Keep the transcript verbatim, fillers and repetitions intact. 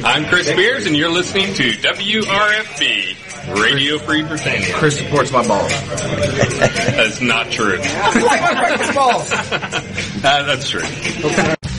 I'm Chris Spears, and you're listening to W R F B, Radio Free Britannia. Chris supports my balls. That's not true. I like my breakfast balls. uh, that's true.